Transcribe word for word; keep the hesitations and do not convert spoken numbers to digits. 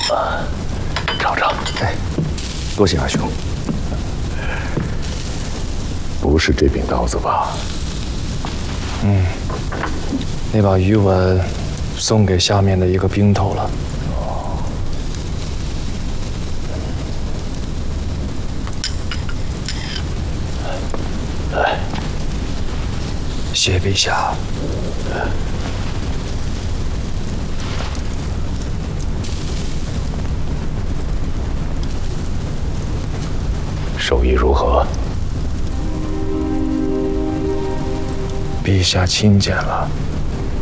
啊，尝尝。哎，多谢阿兄。不是这柄刀子吧？ 嗯，那把鱼吻送给下面的一个兵头了。哦。 来， 谢陛下。 手艺如何？ 陛下亲见了。